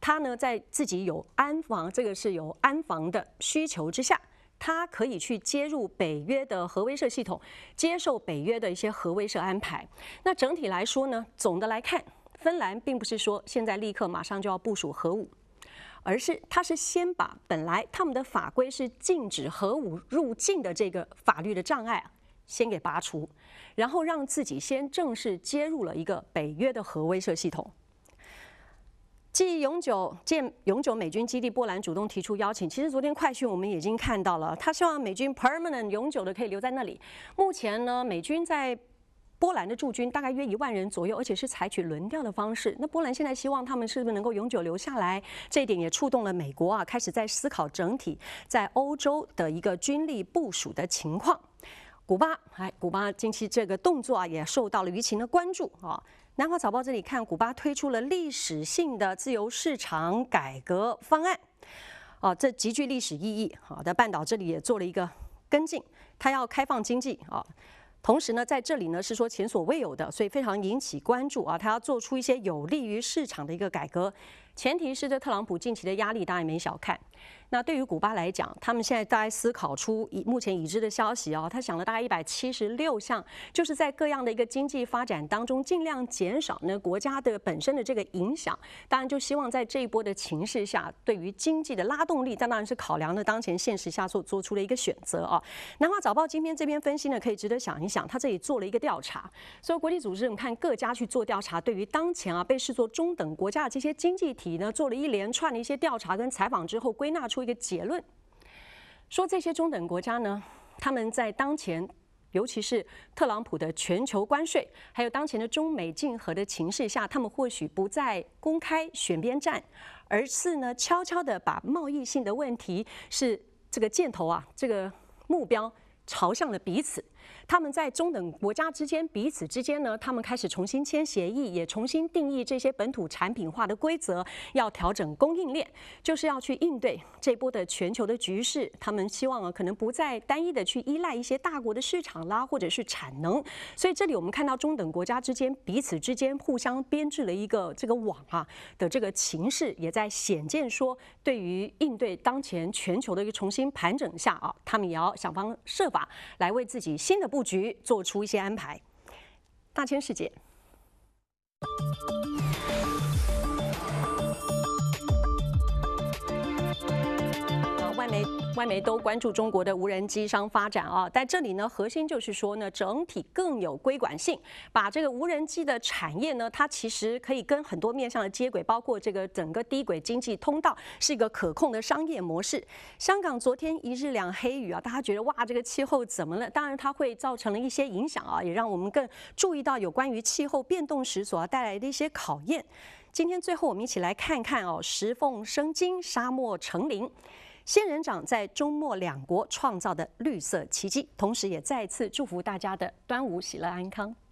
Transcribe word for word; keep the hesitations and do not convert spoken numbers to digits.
它呢在自己有安防，这个是有安防的需求之下。 它可以去接入北约的核威慑系统，接受北约的一些核威慑安排。那整体来说呢，总的来看，芬兰并不是说现在立刻马上就要部署核武，而是它是先把本来他们的法规是禁止核武入境的这个法律的障碍啊，先给拔除，然后让自己先正式接入了一个北约的核威慑系统。 继永久建永久美军基地，波兰主动提出邀请。其实昨天快讯我们已经看到了，他希望美军 permanent 永久的可以留在那里。目前呢，美军在波兰的驻军大概约一万人左右，而且是采取轮调的方式。那波兰现在希望他们是不是能够永久留下来？这一点也触动了美国啊，开始在思考整体在欧洲的一个军力部署的情况。古巴，哎，古巴近期这个动作啊，也受到了舆情的关注啊。 南华早报这里看，古巴推出了历史性的自由市场改革方案，啊，这极具历史意义。好的，半岛这里也做了一个跟进，它要开放经济啊，同时呢，在这里呢是说前所未有的，所以非常引起关注啊。它要做出一些有利于市场的一个改革，前提是这特朗普近期的压力当然没小看。 那对于古巴来讲，他们现在大概思考出以目前已知的消息哦，他想了大概一百七十六项，就是在各样的一个经济发展当中，尽量减少呢国家的本身的这个影响。当然，就希望在这一波的情势下，对于经济的拉动力，这当然是考量了当前现实下所做出的一个选择啊。南华早报今天这篇分析呢，可以值得想一想，他这里做了一个调查，所以国际组织我们看各家去做调查，对于当前啊被视作中等国家的这些经济体呢，做了一连串的一些调查跟采访之后，归纳出 一个结论，说这些中等国家呢，他们在当前，尤其是特朗普的全球关税，还有当前的中美竞合的情势下，他们或许不再公开选边站，而是呢悄悄的把贸易性的问题是这个箭头啊，这个目标朝向了彼此。 他们在中等国家之间彼此之间呢，他们开始重新签协议，也重新定义这些本土产品化的规则，要调整供应链，就是要去应对这波的全球的局势。他们希望啊，可能不再单一的去依赖一些大国的市场啦，或者是产能。所以这里我们看到中等国家之间彼此之间互相编制了一个这个网啊的这个情势，也在显见说，对于应对当前全球的一个重新盘整下啊，他们也要想方设法来为自己新的布局做出一些安排。大千世界。外媒外媒都关注中国的无人机商发展啊，在这里呢，核心就是说呢，整体更有规管性，把这个无人机的产业呢，它其实可以跟很多面向的接轨，包括这个整个低轨经济通道是一个可控的商业模式。香港昨天一日两黑雨啊，大家觉得哇，这个气候怎么了？当然它会造成了一些影响啊，也让我们更注意到有关于气候变动时所要带来的一些考验。今天最后我们一起来看看哦，石缝生金，沙漠成林。 仙人掌在中墨两国创造的绿色奇迹，同时也再次祝福大家的端午喜乐安康。